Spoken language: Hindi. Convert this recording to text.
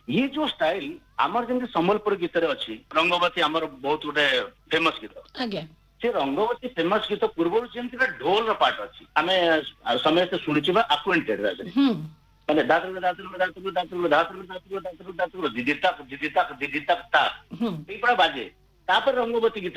ये जो स्टाइल आमर जमी संबलपुर गीत अच्छी रंगवती आमर बहुत गोटे फेमस गीत आज्ञा से रंगवती फेमस गीत पूर्व जमी ढोल पार्ट अच्छी आम समस्त शुणुचे आक्वेंटेड माने दातुल दातुल दातुल दातुल दातुल दातुल दातुल दातुल दिदिता दिदिता दिदिता ता बाजे तापर रंगवती गीत